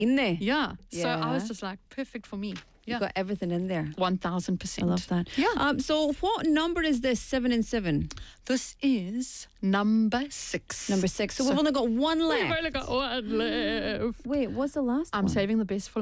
in there. Yeah. So I was Yeah. just like, perfect for me. You Yeah. got everything in there. 1000%. I love that. Yeah. So what number is this? 7 and 7. This is number 6. Number 6. So we've only got one left. We've only got one left. Wait, what's the last one? I'm saving the best for